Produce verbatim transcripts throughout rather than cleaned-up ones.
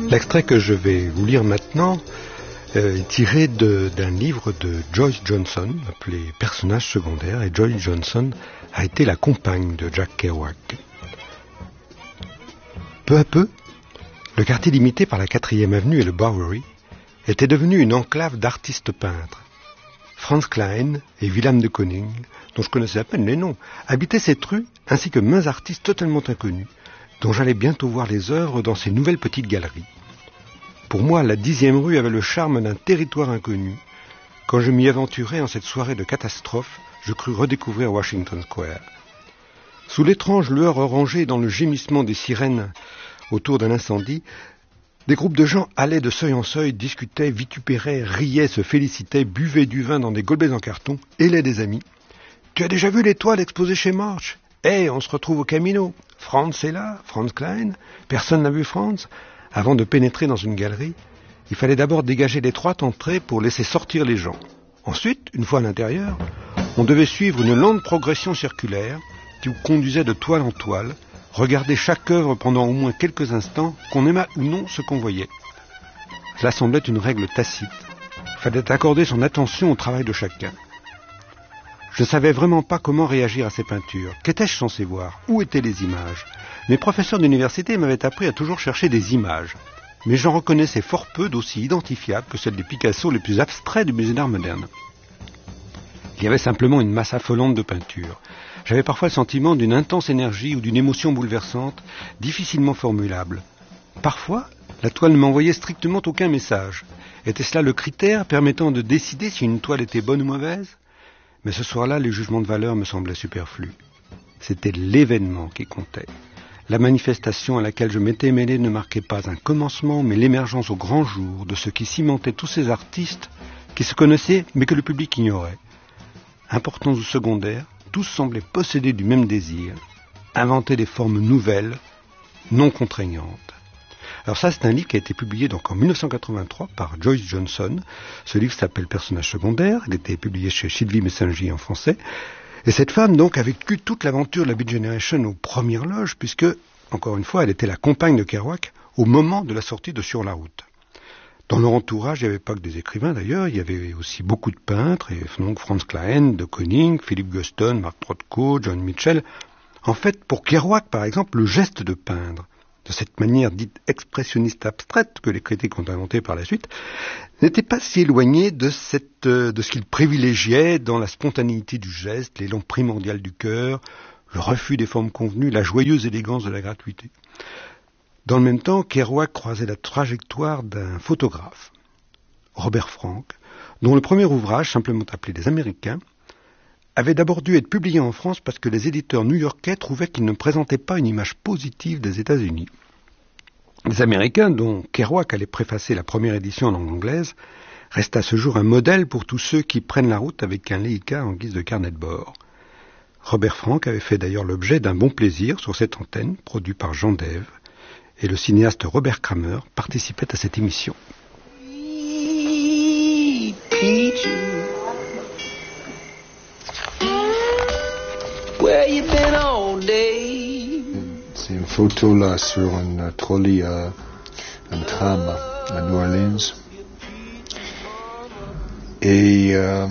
L'extrait que je vais vous lire maintenant euh, est tiré de, d'un livre de Joyce Johnson, appelé Personnages secondaires, et Joyce Johnson a été la compagne de Jack Kerouac. Peu à peu, le quartier limité par la quatrième avenue et le Bowery était devenu une enclave d'artistes peintres. Franz Klein et Willem de Kooning, dont je connaissais à peine les noms, habitaient cette rue, ainsi que maints artistes totalement inconnus, dont j'allais bientôt voir les œuvres dans ces nouvelles petites galeries. Pour moi, la dixième rue avait le charme d'un territoire inconnu. Quand je m'y aventurais en cette soirée de catastrophe, je crus redécouvrir Washington Square. Sous l'étrange lueur orangée dans le gémissement des sirènes autour d'un incendie, des groupes de gens allaient de seuil en seuil, discutaient, vitupéraient, riaient, se félicitaient, buvaient du vin dans des gobelets en carton, hélaient des amis. « Tu as déjà vu l'étoile exposée chez March ? Hé, hey, on se retrouve au Camino. Franz est là, Franz Klein. Personne n'a vu Franz ?» Avant de pénétrer dans une galerie, il fallait d'abord dégager l'étroite entrée pour laisser sortir les gens. Ensuite, une fois à l'intérieur, on devait suivre une lente progression circulaire qui vous conduisait de toile en toile, regarder chaque œuvre pendant au moins quelques instants, qu'on aimât ou non ce qu'on voyait. Cela semblait une règle tacite. Il fallait accorder son attention au travail de chacun. Je ne savais vraiment pas comment réagir à ces peintures. Qu'étais-je censé voir ? Où étaient les images ? Mes professeurs d'université m'avaient appris à toujours chercher des images. Mais j'en reconnaissais fort peu d'aussi identifiables que celles des Picasso les plus abstraits du musée d'art moderne. Il y avait simplement une masse affolante de peintures. J'avais parfois le sentiment d'une intense énergie ou d'une émotion bouleversante, difficilement formulable. Parfois, la toile ne m'envoyait strictement aucun message. Était-ce là le critère permettant de décider si une toile était bonne ou mauvaise ? Mais ce soir-là, les jugements de valeur me semblaient superflus. C'était l'événement qui comptait. La manifestation à laquelle je m'étais mêlé ne marquait pas un commencement, mais l'émergence au grand jour de ce qui cimentait tous ces artistes qui se connaissaient, mais que le public ignorait. Importants ou secondaires, tous semblaient posséder du même désir, inventer des formes nouvelles, non contraignantes. Alors ça, c'est un livre qui a été publié donc en dix-neuf cent quatre-vingt-trois par Joyce Johnson. Ce livre s'appelle Personnages secondaires. Il a été publié chez Sylvie Messengy en français. Et cette femme, donc, a vécu toute l'aventure de la Beat Generation aux premières loges, puisque, encore une fois, elle était la compagne de Kerouac au moment de la sortie de Sur la route. Dans leur entourage, il n'y avait pas que des écrivains, d'ailleurs. Il y avait aussi beaucoup de peintres, et donc Franz Klein, de Kooning, Philip Guston, Mark Rothko, John Mitchell. En fait, pour Kerouac, par exemple, le geste de peindre, de cette manière dite expressionniste abstraite que les critiques ont inventée par la suite, n'était pas si éloigné de, cette, de ce qu'il privilégiait dans la spontanéité du geste, l'élan primordial du cœur, le refus des formes convenues, la joyeuse élégance de la gratuité. Dans le même temps, Kerouac croisait la trajectoire d'un photographe, Robert Frank, dont le premier ouvrage, simplement appelé Les Américains, avait d'abord dû être publié en France parce que les éditeurs new-yorkais trouvaient qu'il ne présentait pas une image positive des États-Unis. Les Américains, dont Kerouac allait préfacer la première édition en langue anglaise, restent à ce jour un modèle pour tous ceux qui prennent la route avec un Leica en guise de carnet de bord. Robert Frank avait fait d'ailleurs l'objet d'un bon plaisir sur cette antenne, produit par Jean Dève, et le cinéaste Robert Kramer participait à cette émission. C'est une photo là sur un trolley, euh, un tram à New Orleans. Et euh,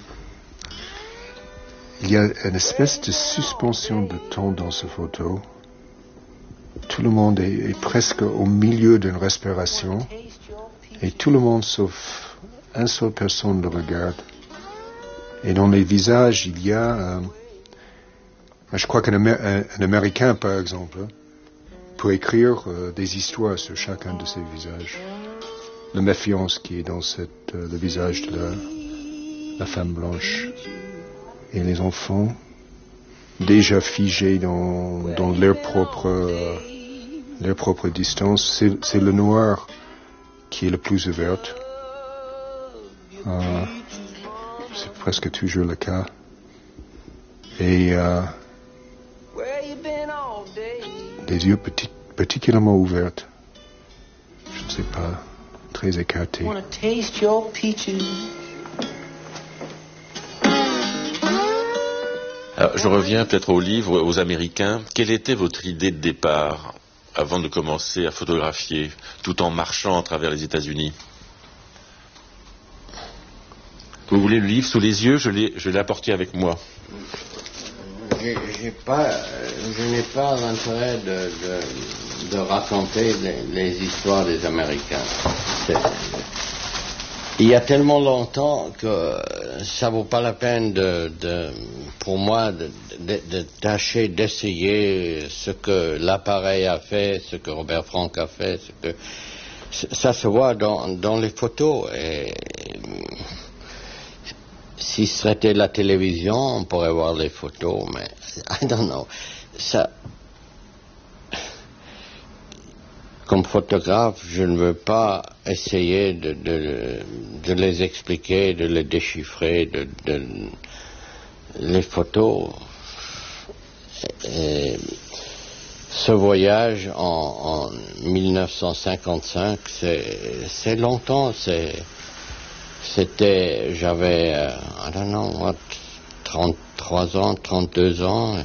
il y a une espèce de suspension de temps dans cette photo. Tout le monde est, est presque au milieu d'une respiration. Et tout le monde, sauf une seule personne, le regarde. Et dans les visages, il y a... Euh, je crois qu'un Amé- un, un Américain, par exemple, peut écrire euh, des histoires sur chacun de ces visages. La méfiance qui est dans cette, euh, le visage de la, la femme blanche. Et les enfants, déjà figés dans, dans leur propre, euh, leur propre distance. C'est, c'est le noir qui est le plus ouvert. Euh, c'est presque toujours le cas. Et... Euh, des yeux petit, particulièrement ouverts. Je ne sais pas, très écartés. Alors, je reviens peut-être au livre, aux Américains. Quelle était votre idée de départ avant de commencer à photographier, tout en marchant à travers les États-Unis? Vous voulez le livre sous les yeux? Je l'ai, je l'ai apporté avec moi. J'ai, j'ai pas, je n'ai pas l'intérêt de, de, de raconter les, les histoires des Américains. C'est, il y a tellement longtemps que ça vaut pas la peine de, de pour moi de, de, de tâcher d'essayer ce que l'appareil a fait, ce que Robert Frank a fait, ce que ça se voit dans, dans les photos. Et si c'était la télévision, on pourrait voir les photos, mais I don't know. Ça, comme photographe, je ne veux pas essayer de, de, de les expliquer, de les déchiffrer, de, de les photos. Et ce voyage en, en mille neuf cent cinquante-cinq, c'est, c'est longtemps, c'est, c'était, j'avais, euh, I don't know, what, trente-trois ans, trente-deux ans.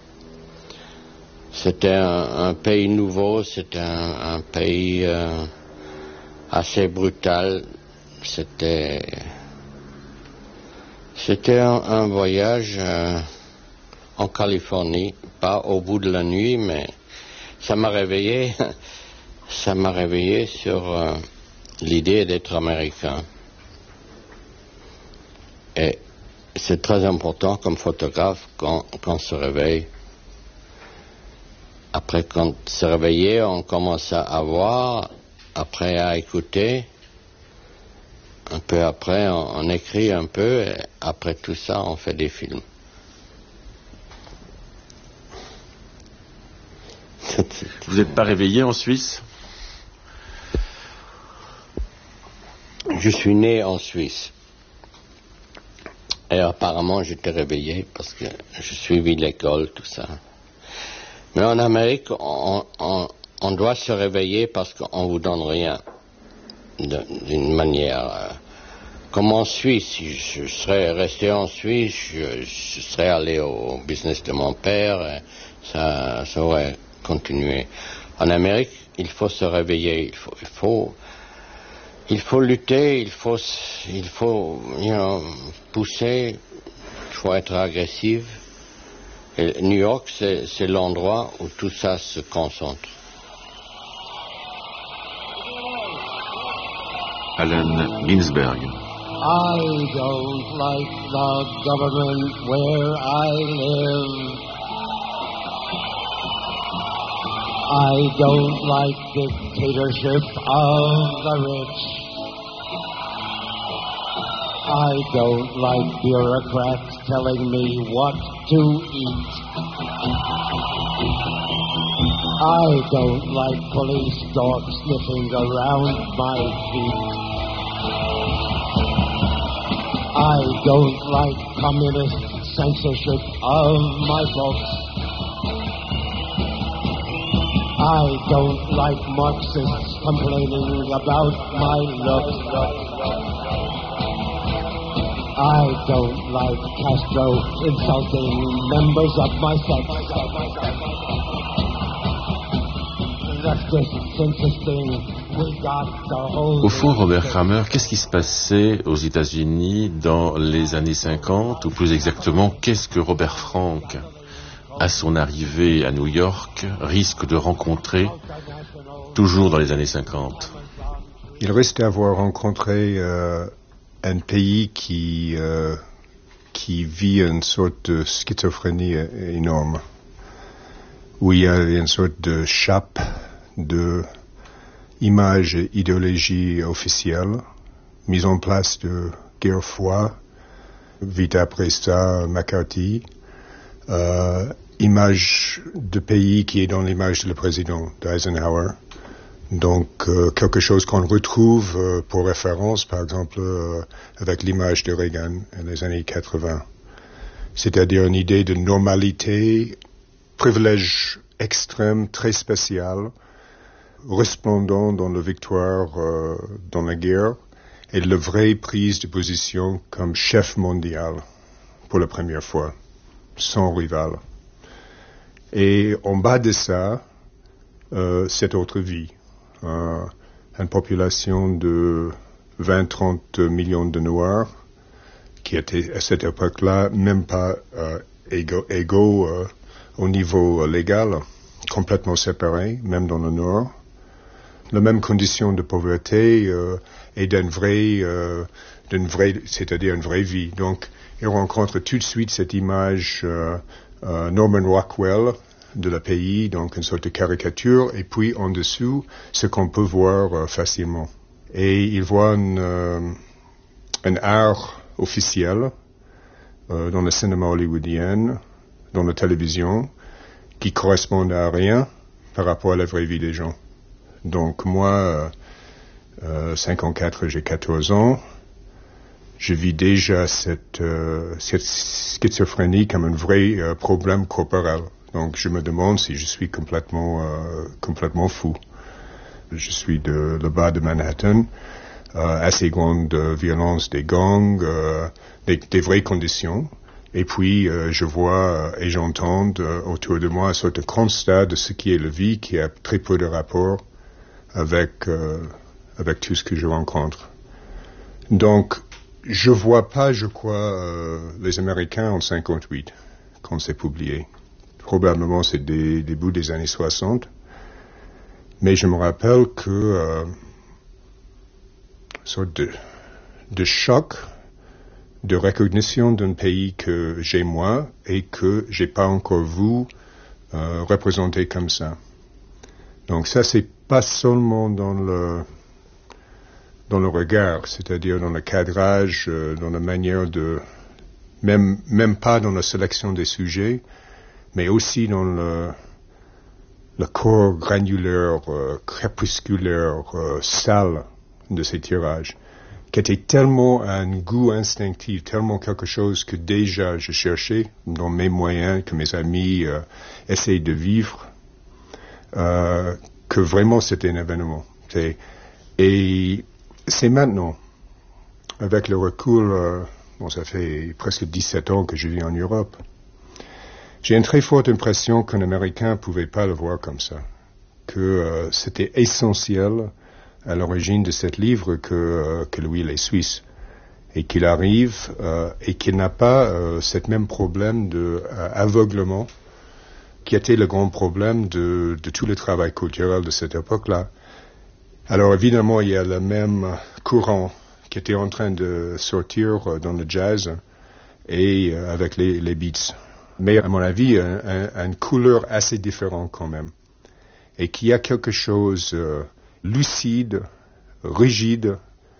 C'était un, un pays nouveau, c'était un, un pays euh, assez brutal. C'était, c'était un, un voyage euh, en Californie, pas au bout de la nuit, mais ça m'a réveillé, ça m'a réveillé sur euh, l'idée d'être américain. Et c'est très important comme photographe quand, quand on se réveille. Après, quand on se réveillait, on commence à voir, après à écouter. Un peu après, on, on écrit un peu, et après tout ça, on fait des films. Vous n'êtes pas réveillé en Suisse? Je suis né en Suisse. Et apparemment, j'étais réveillé parce que je suivis l'école, tout ça. Mais en Amérique, on, on, on doit se réveiller parce qu'on ne vous donne rien de, d'une manière. Comme en Suisse, si je serais resté en Suisse, je, je serais allé au business de mon père, et ça, ça aurait continué. En Amérique, il faut se réveiller, il faut, il faut, il faut lutter, il faut, il faut, you know, pousser, il faut être agressif. Et New York, c'est, c'est l'endroit où tout ça se concentre. Allen Ginsberg. I don't like the government where I live. I don't like dictatorship of the rich. I don't like bureaucrats telling me what to eat. I don't like police dogs sniffing around my feet. I don't like communist censorship of my books. I don't like Marxists complaining about my looks. I don't like Castro insulting members of my sex. Leftists insisting we got the whole... Au fond, Robert Kramer, qu'est-ce qui se passait aux États-Unis dans les années cinquante, ou plus exactement, qu'est-ce que Robert Frank, à son arrivée à New York, risque de rencontrer toujours dans les années cinquante? Il risque d'avoir rencontré euh, un pays qui, euh, qui vit une sorte de schizophrénie énorme, où il y a une sorte de chape de images et idéologie officielle, mise en place de guerre froide, vite après ça, McCarthy, euh, image de pays qui est dans l'image du président d'Eisenhower. Donc, euh, quelque chose qu'on retrouve euh, pour référence, par exemple, euh, avec l'image de Reagan dans les années quatre-vingts. C'est-à-dire une idée de normalité, privilège extrême, très spécial, resplendant dans la victoire euh, dans la guerre, et la vraie prise de position comme chef mondial pour la première fois, sans rival. Et en bas de ça, euh, cette autre vie. Euh, une population de vingt à trente millions de Noirs, qui étaient à cette époque-là même pas euh, égaux, égaux euh, au niveau légal, complètement séparés, même dans le Nord. La même condition de pauvreté euh, et d'une vraie, euh, d'une vraie, c'est-à-dire une vraie vie. Donc, il rencontre tout de suite cette image euh, euh, Norman Rockwell de le pays, donc une sorte de caricature, et puis en dessous, ce qu'on peut voir euh, facilement. Et il voit une, euh, un art officiel euh, dans le cinéma hollywoodien, dans la télévision, qui correspond à rien par rapport à la vraie vie des gens. Donc moi, euh, cinquante-quatre, j'ai quatorze ans, je vis déjà cette, euh, cette schizophrénie comme un vrai euh, problème corporel. Donc je me demande si je suis complètement, euh, complètement fou. Je suis de le bas de Manhattan, euh, assez grande euh, violence des gangs, euh, des, des vraies conditions. Et puis euh, je vois euh, et j'entends euh, autour de moi un sorte de constat de ce qui est la vie qui a très peu de rapport avec euh, avec tout ce que je rencontre. Donc je vois pas, je crois, euh, les Américains en cinquante-huit quand c'est publié. Probablement c'est des débuts des années soixante. Mais je me rappelle que euh, sorte de, de choc, de recognition d'un pays que j'ai moi et que j'ai pas encore vu euh, représenté comme ça. Donc ça, c'est pas seulement dans le dans le regard, c'est-à-dire dans le cadrage, euh, dans la manière de, même même pas dans la sélection des sujets, mais aussi dans le le corps granulaire, euh, crépusculaire, euh, sale de ces tirages, qui était tellement un goût instinctif, tellement quelque chose que déjà je cherchais dans mes moyens, que mes amis euh, essayent de vivre, euh, que vraiment c'était un événement. C'est, et c'est maintenant, avec le recul, euh, bon, ça fait presque dix-sept ans que je vis en Europe, j'ai une très forte impression qu'un Américain ne pouvait pas le voir comme ça, que euh, c'était essentiel à l'origine de ce livre que, euh, que lui, il est suisse, et qu'il arrive euh, et qu'il n'a pas euh, ce même problème d'aveuglement euh, qui était le grand problème de, de tout le travail culturel de cette époque-là. Alors évidemment, il y a le même courant qui était en train de sortir euh, dans le jazz et euh, avec les, les beats. Mais à mon avis, un, un, une couleur assez différente quand même. Et qu'il y a quelque chose euh, lucide, rigide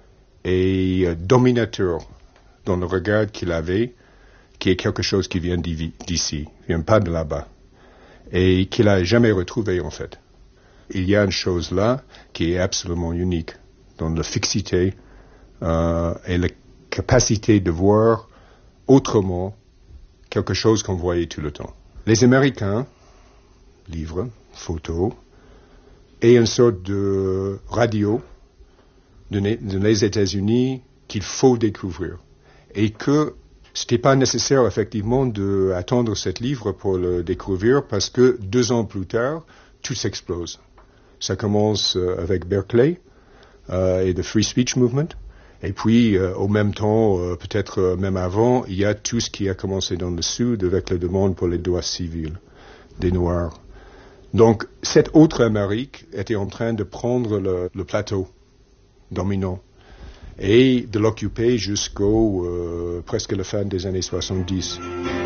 et euh, dominateur dans le regard qu'il avait, qui est quelque chose qui vient d'ici, vient pas de là-bas. Et qu'il n'a jamais retrouvé en fait. Il y a une chose là qui est absolument unique dans la fixité euh, et la capacité de voir autrement quelque chose qu'on voyait tout le temps. Les Américains, livres, photos, et une sorte de radio de, de les États-Unis qu'il faut découvrir. Et que c'était pas nécessaire, effectivement, d'attendre ce livre pour le découvrir, parce que deux ans plus tard, tout s'explose. Ça commence euh, avec Berkeley euh, et le Free Speech Movement. Et puis, euh, au même temps, euh, peut-être euh, même avant, il y a tout ce qui a commencé dans le Sud avec la demande pour les droits civils des Noirs. Donc, cette autre Amérique était en train de prendre le, le plateau dominant et de l'occuper jusqu'au euh, presque la fin des années soixante-dix.